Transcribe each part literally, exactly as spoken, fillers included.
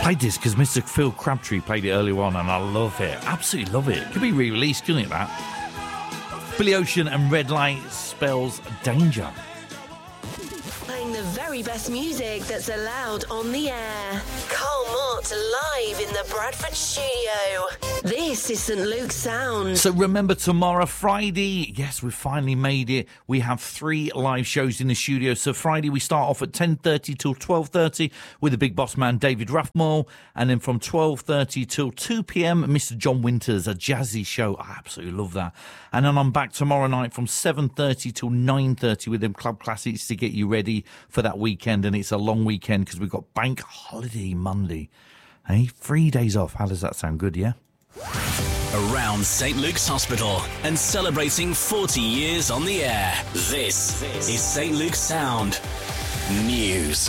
Played this because Mister Phil Crabtree played it earlier on, and I love it. Absolutely love it. Could be re-released, couldn't it, that? Billy Ocean and Red Light spells danger. Playing the very best music that's allowed on the air. Carl Mott live in the Bradford studio. This is St Luke's Sound. So remember, tomorrow, Friday, yes, we've finally made it. We have three live shows in the studio. So Friday, we start off at ten thirty till twelve thirty with the big boss man, David Rathmore. And then from twelve thirty till two p.m, Mister John Winters, a jazzy show. I absolutely love that. And then I'm back tomorrow night from seven thirty till nine thirty with them club classics to get you ready for that weekend. And it's a long weekend because we've got bank holiday Monday. Hey, three days off. How does that sound? Good, yeah? Around St Luke's Hospital and celebrating forty years on the air. This is St Luke's Sound News.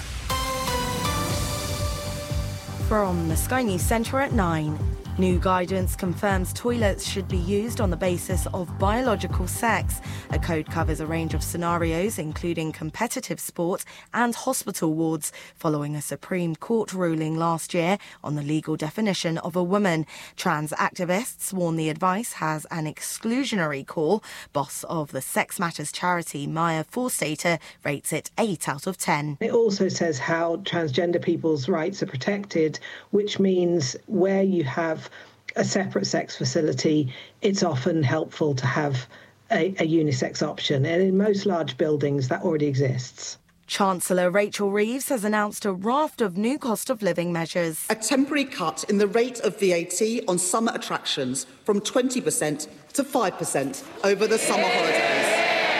From the Sky News Centre at nine. New guidance confirms toilets should be used on the basis of biological sex. A code covers a range of scenarios, including competitive sport and hospital wards, following a Supreme Court ruling last year on the legal definition of a woman. Trans activists warn the advice has an exclusionary core. Boss of the Sex Matters charity, Maya Forstater, rates it eight out of ten. It also says how transgender people's rights are protected, which means where you have a separate sex facility, it's often helpful to have a, a unisex option. And in most large buildings, that already exists. Chancellor Rachel Reeves has announced a raft of new cost of living measures. A temporary cut in the rate of V A T on summer attractions from twenty percent to five percent over the summer holidays.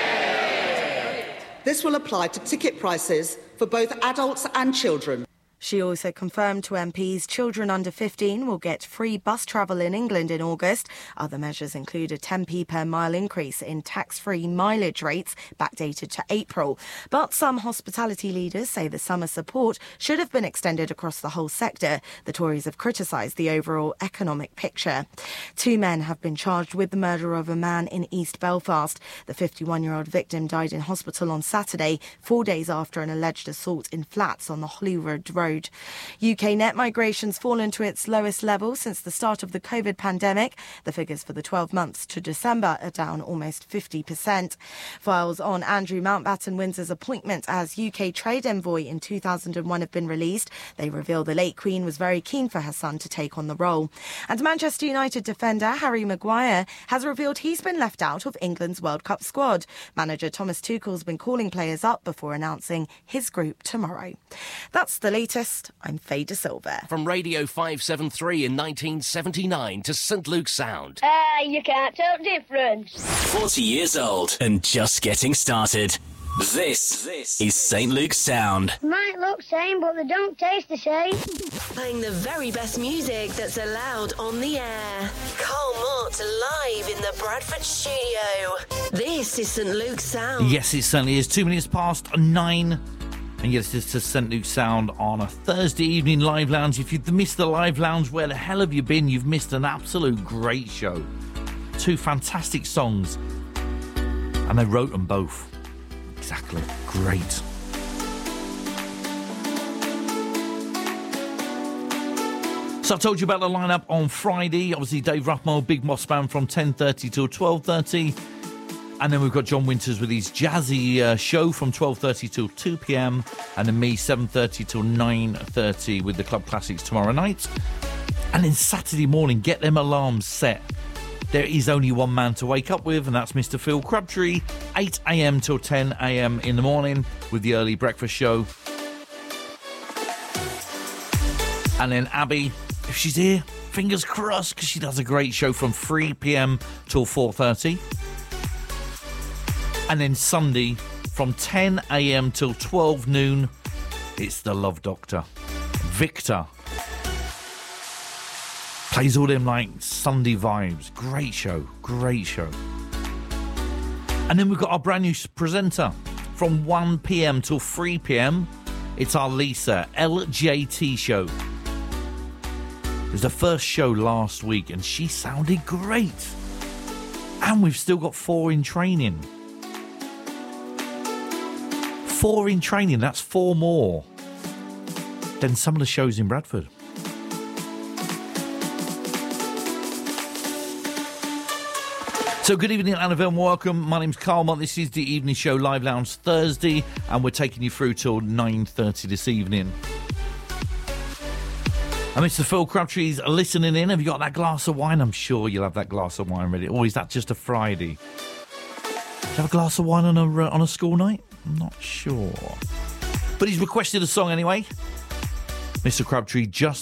This will apply to ticket prices for both adults and children. She also confirmed to M Ps children under fifteen will get free bus travel in England in August. Other measures include a ten p per mile increase in tax-free mileage rates backdated to April. But some hospitality leaders say the summer support should have been extended across the whole sector. The Tories have criticised the overall economic picture. Two men have been charged with the murder of a man in East Belfast. The fifty-one-year-old victim died in hospital on Saturday, four days after an alleged assault in flats on the Holyrood Road. U K net migration's fallen to its lowest level since the start of the COVID pandemic. The figures for the twelve months to December are down almost fifty percent. Files on Andrew Mountbatten Windsor's appointment as U K trade envoy in two thousand one have been released. They reveal the late Queen was very keen for her son to take on the role. And Manchester United defender Harry Maguire has revealed he's been left out of England's World Cup squad. Manager Thomas Tuchel's been calling players up before announcing his group tomorrow. That's the latest. I'm Faye De Silva. From Radio five seventy-three in nineteen seventy-nine to St Luke's Sound. Ah, uh, you can't tell the difference. forty years old and just getting started. This, this is St Luke's Sound. Might look same, but they don't taste the same. Playing the very best music that's allowed on the air. Carl Mott live in the Bradford studio. This is St Luke's Sound. Yes, it certainly is. Two minutes past nine. And yes, it's to St Luke's Sound on a Thursday evening live lounge. If you've missed the live lounge, where the hell have you been? You've missed an absolute great show. Two fantastic songs. And they wrote them both. Exactly. Great. So I told you about the lineup on Friday. Obviously, Dave Rathmore, Big Moss Band from ten thirty till twelve thirty. And then we've got John Winters with his jazzy uh, show from twelve thirty till two p.m. And then me, seven thirty till nine thirty with the Club Classics tomorrow night. And then Saturday morning, get them alarms set. There is only one man to wake up with, and that's Mister Phil Crabtree, eight a.m. till ten a.m. in the morning with the early breakfast show. And then Abby, if she's here, fingers crossed, because she does a great show from three p.m. till four thirty. And then Sunday, from ten a.m. till twelve noon, it's the Love Doctor. Victor plays all them, like, Sunday vibes. Great show, great show. And then we've got our brand new presenter. From one p.m. till three p.m, it's our Lisa L J T show. It was the first show last week, and she sounded great. And we've still got four in training. Four in training, that's four more than some of the shows in Bradford. So good evening, Annabelle, and welcome. My name's Carl Mott. This is the Evening Show Live Lounge Thursday, and we're taking you through till nine thirty this evening. And Mister Phil Crabtree's listening in. Have you got that glass of wine? I'm sure you'll have that glass of wine ready. Or is that just a Friday? Do you have a glass of wine on a, uh, on a school night? I'm not sure. But he's requested a song anyway. Mister Crabtree just